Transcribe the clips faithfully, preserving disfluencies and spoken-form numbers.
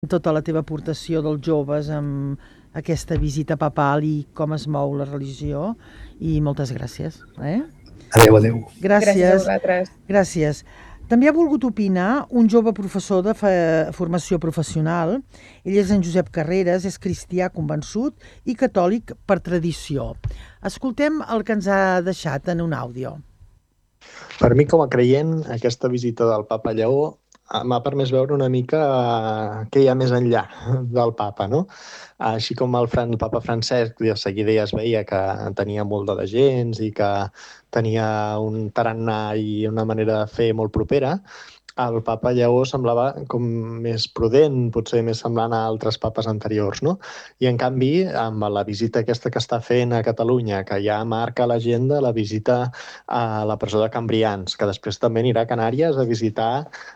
tota la teva aportació dels joves amb aquesta visita papal i com es mou la religió, i moltes gràcies. Eh? Adéu, adéu. Gràcies a Gràcies. vosaltres. Gràcies. També ha volgut opinar un jove professor de formació professional. Ell és en Josep Carreras, és cristià convençut i catòlic per tradició. Escoltem el que ens ha deixat en un àudio. Per mi, com a creient, aquesta visita del papa Lleó m'ha permès veure una mica què hi ha més enllà del papa, no? Així com el, Fran, el papa Francesc de seguida ja es veia que tenia molt de gens i que tenia un tarannà i una manera de fer molt propera, el papa Lleó semblava com més prudent, potser més semblant a altres papes anteriors, no? I en canvi, amb la visita aquesta que està fent a Catalunya, que ja marca l'agenda, la visita a la presó de Cambrians, que després també anirà a Canàries a visitar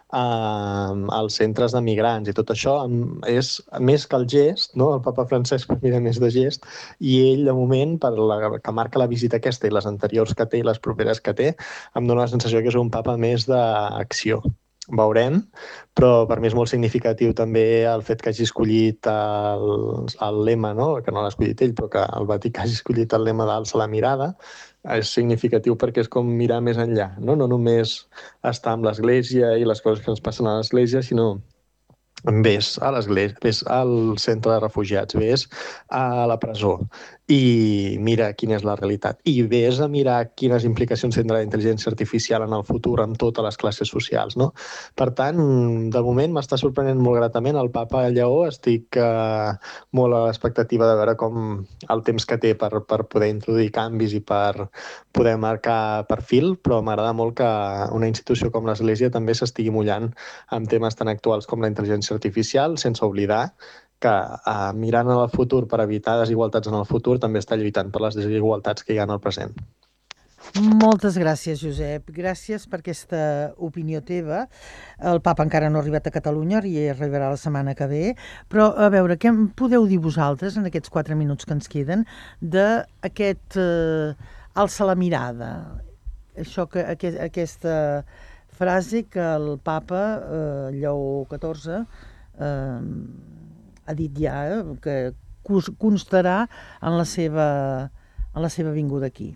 eh, els centres de migrants, i tot això és més que el gest, no? El papa Francesc mira més de gest, i ell, de moment, per la, que marca la visita aquesta i les anteriors que té i les properes que té, em dóna la sensació que és un papa més d'acció. Veurem, però per mi és molt significatiu també el fet que hagi escollit el, el lema, no? Que no l'ha escollit ell, però que el Vaticà hagi escollit el lema d'Alça la mirada. És significatiu perquè és com mirar més enllà, no? No només estar amb l'Església i les coses que ens passen a l'Església, sinó vés a l'església, vés al centre de refugiats, vés a la presó i mira quina és la realitat. I vés a mirar quines implicacions tindrà la intel·ligència artificial en el futur amb totes les classes socials, no? Per tant, de moment m'està sorprenent molt gratament el papa Lleó. Estic eh, molt a l'expectativa de veure com el temps que té per, per poder introduir canvis i per poder marcar perfil, però m'agrada molt que una institució com l'Església també s'estigui mullant amb temes tan actuals com la intel·ligència artificial, sense oblidar que eh, mirant al futur per evitar desigualtats en el futur també està lluitant per les desigualtats que hi ha en el present. Moltes gràcies, Josep. Gràcies per aquesta opinió teva. El papa encara no ha arribat a Catalunya, i arribarà la setmana que ve, però a veure, què em podeu dir vosaltres en aquests quatre minuts que ens queden d'aquest eh, alça la mirada? Això que, aquest, aquesta frase que el papa eh, Lleó catorze eh, ha dit ja, eh, que constarà en la seva, en la seva vinguda aquí.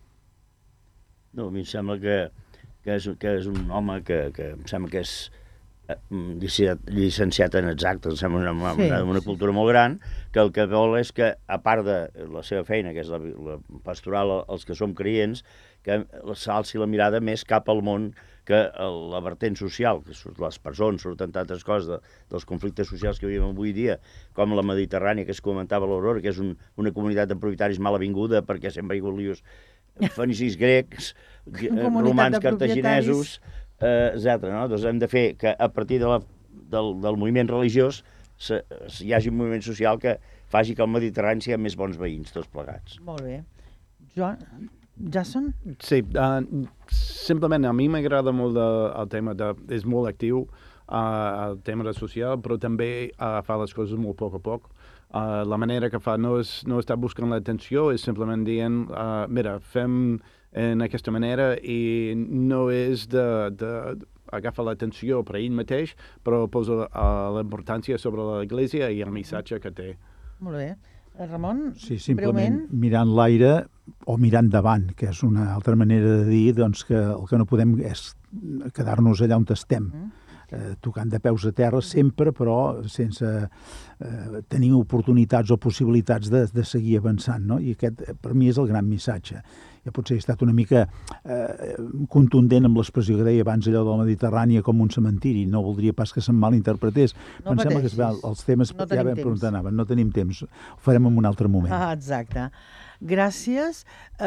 No, a mi em sembla que, que, és, que és un home que, que em sembla que és llicenciat, llicenciat en exactes, em sembla una, una, sí, una, una cultura molt gran, que el que vol és que, a part de la seva feina, que és la, la pastoral als que som creients, que s'alci la mirada més cap al món, que la vertent social, que les persones surten tantes coses de, dels conflictes socials que vivim avui dia, com la Mediterrània, que es comentava l'Aurora, que és un, una comunitat de propietaris mal avinguda, perquè sempre hi ha hagut lios fenicis grecs, romans cartaginesos, eh, etcètera. No? Doncs hem de fer que a partir de la, del, del moviment religiós se, se, hi hagi un moviment social que faci que el Mediterrani sigui més bons veïns, tots plegats. Molt bé. Joan, Jason? Sí, uh, simplement a mi m'agrada molt de, el tema de... és molt actiu, uh, el tema de social, però també uh, fa les coses molt a poc a poc. Uh, la manera que fa no és no està buscant l'atenció, és simplement dient, uh, mira, fem en aquesta manera, i no és de, de agafar l'atenció per ell mateix, però posa uh, la importància sobre l'Església i el missatge que té. Molt bé. Ramon, sí, simplement breument. Mirant l'aire o mirant davant, que és una altra manera de dir doncs, que el que no podem és quedar-nos allà on estem. Mm. Eh, tocant de peus a terra sempre, però sense eh, tenir oportunitats o possibilitats de, de seguir avançant, no? I aquest, per mi, és el gran missatge. Ja potser he estat una mica eh, contundent amb l'expressió que deia abans, allò de la Mediterrània com un cementiri. No voldria pas que se'm malinterpretés. No Em sembla que es, els temes no ja vam preguntar, no tenim temps. Ho farem en un altre moment. Ah, exacte. Gràcies.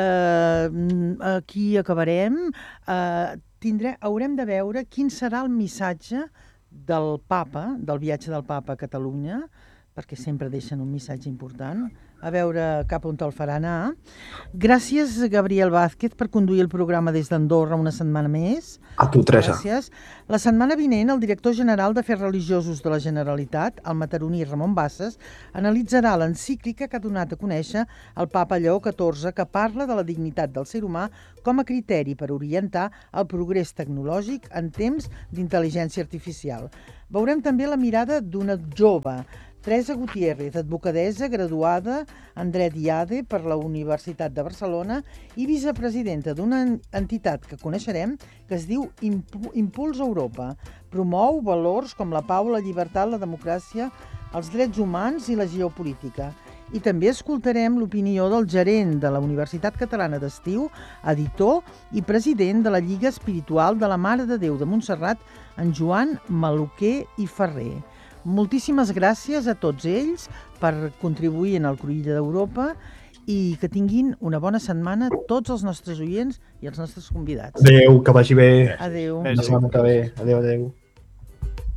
Uh, aquí acabarem. Uh, tindré, haurem de veure quin serà el missatge del papa, del viatge del papa a Catalunya, perquè sempre deixen un missatge important. A veure cap on te'l farà anar. Gràcies, Gabriel Vázquez, per conduir el programa des d'Andorra una setmana més. A tu, Teresa. Gràcies. La setmana vinent, el director general d'Afers Religiosos de la Generalitat, el mataroní Ramon Bassas, analitzarà l'encíclica que ha donat a conèixer el papa Lleó catorze, que parla de la dignitat del ser humà com a criteri per orientar el progrés tecnològic en temps d'intel·ligència artificial. Veurem també la mirada d'una jove, Teresa Gutiérrez, advocadessa graduada en Dret i A D E per la Universitat de Barcelona i vicepresidenta d'una entitat que coneixerem que es diu Impuls Europa. Promou valors com la pau, la llibertat, la democràcia, els drets humans i la geopolítica. I també escoltarem l'opinió del gerent de la Universitat Catalana d'Estiu, editor i president de la Lliga Espiritual de la Mare de Déu de Montserrat, en Joan Maluquer i Ferrer. Moltíssimes gràcies a tots ells per contribuir en el Cruïlla d'Europa i que tinguin una bona setmana tots els nostres oients i els nostres convidats. Adéu, que vagi bé. Adéu. La setmana que ve. Adéu, adéu.